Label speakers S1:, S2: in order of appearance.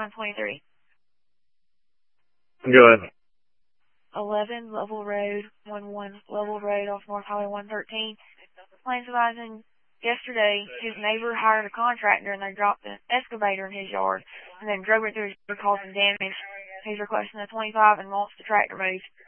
S1: 923.
S2: Go ahead.
S1: 11 Level Road, 11 Level Road off North Highway 113. Plains advising yesterday his neighbor hired a contractor and they dropped an excavator in his yard and then drove it through his yard, causing damage. He's requesting a 25 and wants the tractor moved.